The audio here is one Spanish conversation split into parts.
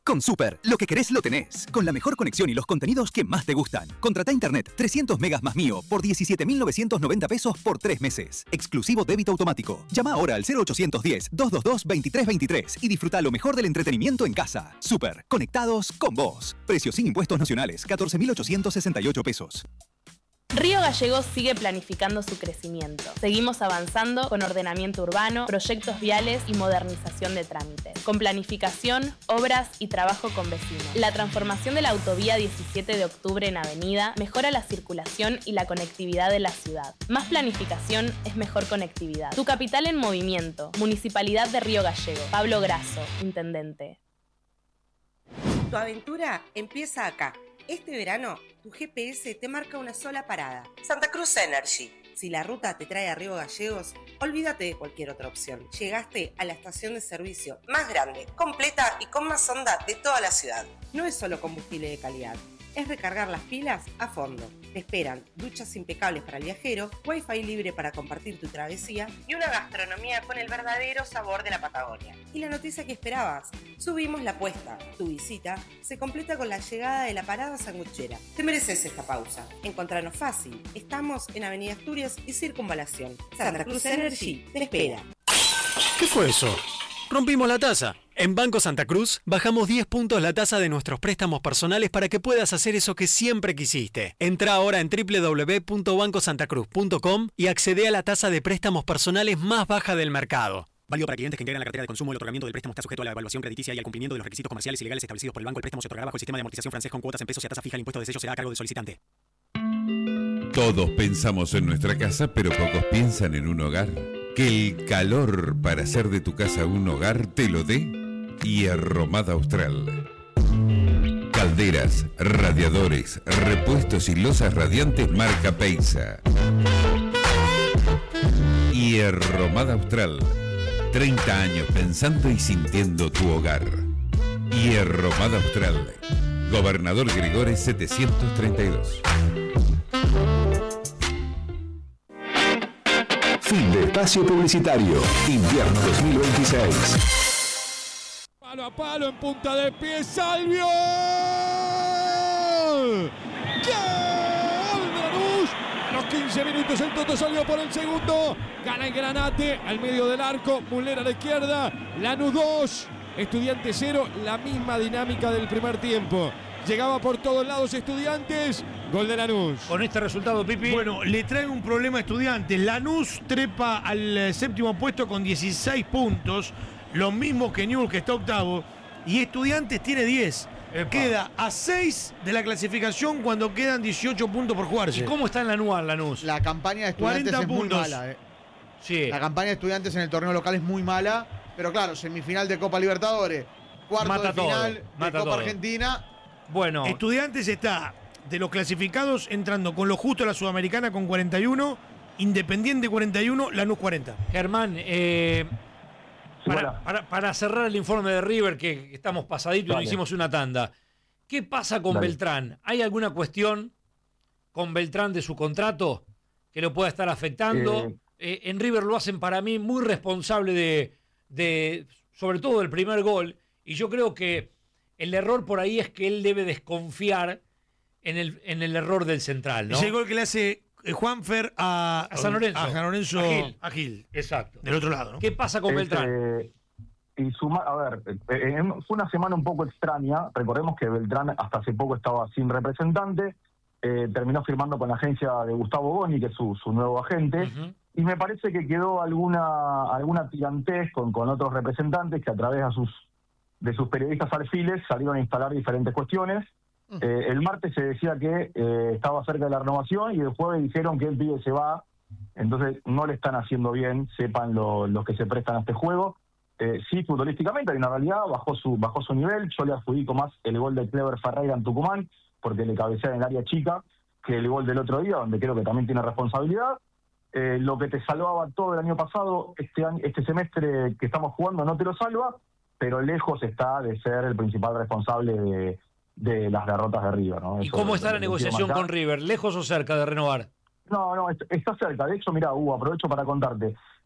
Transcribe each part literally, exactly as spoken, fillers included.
Con Super, lo que querés lo tenés. Con la mejor conexión y los contenidos que más te gustan. Contrata internet trescientos megas más mío por diecisiete mil novecientos noventa pesos por tres meses. Exclusivo débito automático. Llama ahora al cero ochocientos diez, doscientos veintidós, veintitrés veintitrés y disfruta lo mejor del entretenimiento en casa. Super, conectados con vos. Precios sin impuestos nacionales, catorce mil ochocientos sesenta y ocho pesos. Río Gallegos sigue planificando su crecimiento. Seguimos avanzando con ordenamiento urbano, proyectos viales y modernización de trámites. Con planificación, obras y trabajo con vecinos. La transformación de la autovía diecisiete de octubre en avenida mejora la circulación y la conectividad de la ciudad. Más planificación es mejor conectividad. Tu capital en movimiento. Municipalidad de Río Gallegos. Pablo Grasso, intendente. Tu aventura empieza acá. Este verano, tu G P S te marca una sola parada. Santa Cruz Energy. Si la ruta te trae a Río Gallegos, olvídate de cualquier otra opción. Llegaste a la estación de servicio más grande, completa y con más onda de toda la ciudad. No es solo combustible de calidad, es recargar las pilas a fondo. Te esperan duchas impecables para el viajero, wifi libre para compartir tu travesía y una gastronomía con el verdadero sabor de la Patagonia. Y la noticia que esperabas, subimos la apuesta. Tu visita se completa con la llegada de la parada sanguchera. Te mereces esta pausa. Encontranos fácil. Estamos en Avenida Asturias y Circunvalación. Santa Cruz Energy te espera. ¿Qué fue eso? Rompimos la taza. En Banco Santa Cruz bajamos diez puntos la tasa de nuestros préstamos personales para que puedas hacer eso que siempre quisiste. Entra ahora en doble u doble u doble u punto banco santa cruz punto com y accede a la tasa de préstamos personales más baja del mercado. Válido para clientes que integran la cartera de consumo. El otorgamiento del préstamo está sujeto a la evaluación crediticia y al cumplimiento de los requisitos comerciales y legales establecidos por el banco. El préstamo se otorgará bajo el sistema de amortización francés con cuotas en pesos y a tasa fija. El impuesto de sello será a cargo del solicitante. Todos pensamos en nuestra casa, pero pocos piensan en un hogar. Que el calor para hacer de tu casa un hogar te lo dé Hierromada Austral. Calderas, radiadores, repuestos y losas radiantes marca Peisa. Hierromada Austral. treinta años pensando y sintiendo tu hogar. Hierromada Austral. Gobernador Gregores setecientos treinta y dos. Fin de espacio publicitario. Invierno dos mil veintiséis. Palo a palo en punta de pie, Salvio. ¡Gol de Lanús! A los quince minutos el Toto Salvio por el segundo. Gana el Granate al medio del arco. Muslera a la izquierda. Lanús dos. Estudiantes cero. La misma dinámica del primer tiempo. Llegaba por todos lados Estudiantes. Gol de Lanús. Con este resultado, Pipi. Bueno, le trae un problema a Estudiantes. Lanús trepa al séptimo puesto con dieciséis puntos. Lo mismo que Newell's, que está octavo. Y Estudiantes tiene diez. Epa. Queda a seis de la clasificación cuando quedan dieciocho puntos por jugarse. ¿Y cómo está en Lanús, Lanús? La campaña de Estudiantes es muy mala. Eh. Sí. La campaña de Estudiantes en el torneo local es muy mala. Pero claro, semifinal de Copa Libertadores. Cuarto Mata de final todo. de Mata Copa todo. Argentina. Bueno. Estudiantes está de los clasificados entrando con lo justo a la Sudamericana con cuarenta y uno. Independiente cuarenta y uno, Lanús cuarenta. Germán, eh, para, para, para cerrar el informe de River, que estamos pasaditos y no hicimos una tanda. ¿Qué pasa con Dale. Beltrán? ¿Hay alguna cuestión con Beltrán de su contrato que lo pueda estar afectando? Eh, eh, en River lo hacen para mí muy responsable de, de, sobre todo del primer gol. Y yo creo que el error por ahí es que él debe desconfiar en el, en el error del central, ¿no? Ese gol que le hace Juanfer a, a San Lorenzo. A San Lorenzo. A Gil. A Gil. Exacto. Del otro lado, ¿no? ¿Qué pasa con este, Beltrán? Y suma, a ver, eh, fue una semana un poco extraña. Recordemos que Beltrán hasta hace poco estaba sin representante. Eh, terminó firmando con la agencia de Gustavo Boni, que es su, su nuevo agente. Uh-huh. Y me parece que quedó alguna alguna tirantez con, con otros representantes que a través de sus, de sus periodistas alfiles salieron a instalar diferentes cuestiones. Uh-huh. Eh, el martes se decía que eh, estaba cerca de la renovación y el jueves dijeron que el pibe se va. Entonces no le están haciendo bien, sepan lo, los que se prestan a este juego. Eh, sí, futbolísticamente hay una realidad, bajó su bajó su nivel. Yo le adjudico más el gol de Clever Ferreira en Tucumán, porque le cabecea en el área chica, que el gol del otro día, donde creo que también tiene responsabilidad. Eh, lo que te salvaba todo el año pasado, este año, este semestre que estamos jugando no te lo salva, pero lejos está de ser el principal responsable de, de las derrotas de River, ¿no? ¿Y Eso cómo es está la negociación con River? ¿Lejos o cerca de renovar? No, no, está cerca. De hecho, mirá, Hugo, aprovecho para contarte.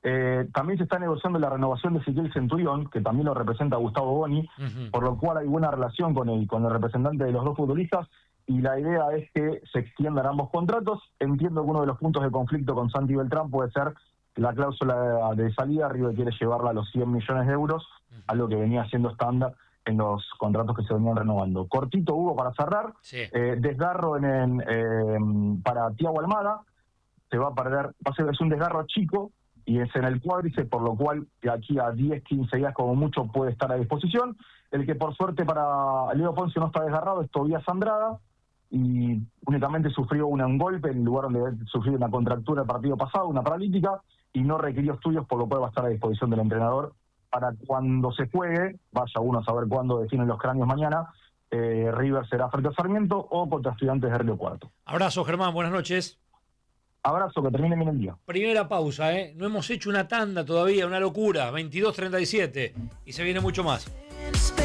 Eh, también se está negociando la renovación de Ezequiel Centurión, que también lo representa Gustavo Boni, Uh-huh. por lo cual hay buena relación con el, con el representante de los dos futbolistas, y la idea es que se extiendan ambos contratos. Entiendo que uno de los puntos de conflicto con Santi Beltrán puede ser la cláusula de salida. River quiere llevarla a los cien millones de euros, uh-huh. algo que venía siendo estándar en los contratos que se venían renovando. Cortito, Hugo, para cerrar, Sí. eh, desgarro en, en, eh, para Thiago Almada, se va a perder, va a ser, es un desgarro chico, y es en el cuádriceps, por lo cual de aquí a diez, quince días como mucho puede estar a disposición. El que por suerte para Leo Ponce no está desgarrado es Tobías Andrada, y únicamente sufrió un golpe en el lugar donde sufrió una contractura el partido pasado, una paralítica, y no requirió estudios, por lo cual va a estar a disposición del entrenador para cuando se juegue. Vaya uno a saber cuándo definen los cráneos mañana. eh, River será frente a Sarmiento o contra Estudiantes de Río Cuarto. Abrazo, Germán, buenas noches. Abrazo, que termine bien el día. Primera pausa, ¿eh? No hemos hecho una tanda todavía, una locura, veintidós treinta y siete, y se viene mucho más.